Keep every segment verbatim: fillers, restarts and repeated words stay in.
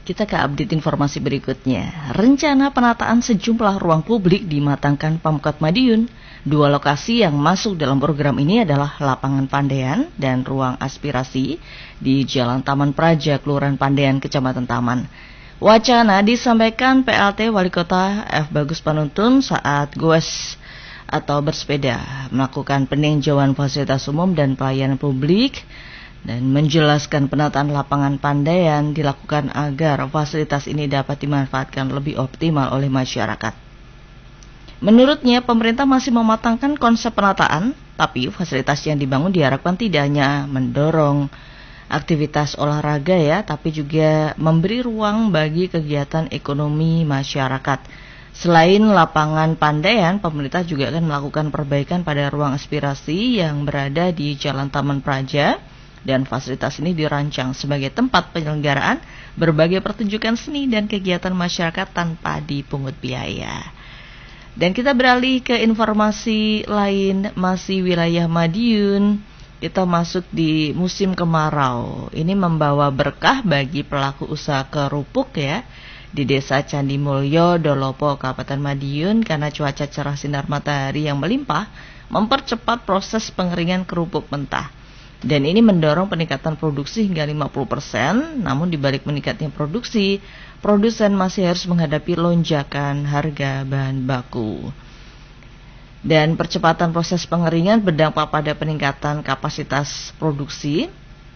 Kita ke update informasi berikutnya. Rencana penataan sejumlah ruang publik dimatangkan Pemkot Madiun. Dua lokasi yang masuk dalam program ini adalah Lapangan Pandean dan Ruang Aspirasi di Jalan Taman Praja, Kelurahan Pandean, Kecamatan Taman. Wacana disampaikan P L T Wali Kota F. Bagus Panuntun saat goes atau bersepeda melakukan peninjauan fasilitas umum dan pelayanan publik dan menjelaskan penataan lapangan Pandean dilakukan agar fasilitas ini dapat dimanfaatkan lebih optimal oleh masyarakat. Menurutnya, pemerintah masih mematangkan konsep penataan, tapi fasilitas yang dibangun diharapkan tidak hanya mendorong aktivitas olahraga ya, tapi juga memberi ruang bagi kegiatan ekonomi masyarakat. Selain lapangan Pandean, pemerintah juga akan melakukan perbaikan pada ruang aspirasi yang berada di Jalan Taman Praja, dan fasilitas ini dirancang sebagai tempat penyelenggaraan berbagai pertunjukan seni dan kegiatan masyarakat tanpa dipungut biaya. Dan kita beralih ke informasi lain, masih wilayah Madiun. Kita masuk di musim kemarau. Ini membawa berkah bagi pelaku usaha kerupuk ya di Desa Candi Mulyo, Dolopo, Kabupaten Madiun, karena cuaca cerah sinar matahari yang melimpah mempercepat proses pengeringan kerupuk mentah. Dan ini mendorong peningkatan produksi hingga lima puluh persen. Namun dibalik meningkatnya produksi, produsen masih harus menghadapi lonjakan harga bahan baku. Dan percepatan proses pengeringan berdampak pada peningkatan kapasitas produksi,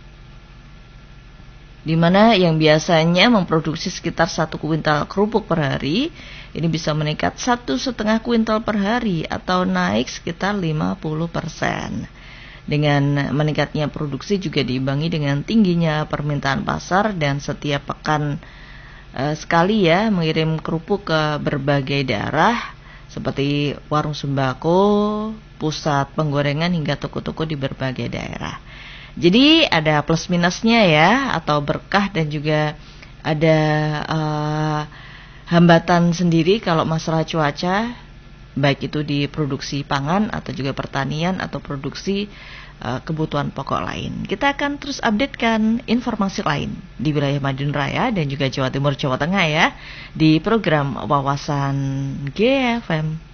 di mana yang biasanya memproduksi sekitar satu kuintal kerupuk per hari, ini bisa meningkat satu setengah kuintal per hari atau naik sekitar lima puluh persen. Dengan meningkatnya produksi juga diimbangi dengan tingginya permintaan pasar, dan setiap pekan e, sekali ya mengirim kerupuk ke berbagai daerah seperti warung sembako, pusat penggorengan hingga toko-toko di berbagai daerah. Jadi ada plus minusnya ya, atau berkah dan juga ada e, hambatan sendiri kalau masalah cuaca, baik itu di produksi pangan atau juga pertanian atau produksi uh, kebutuhan pokok lain. Kita akan terus updatekan informasi lain di wilayah Madiun Raya dan juga Jawa Timur, Jawa Tengah ya, di program Wawasan G F M.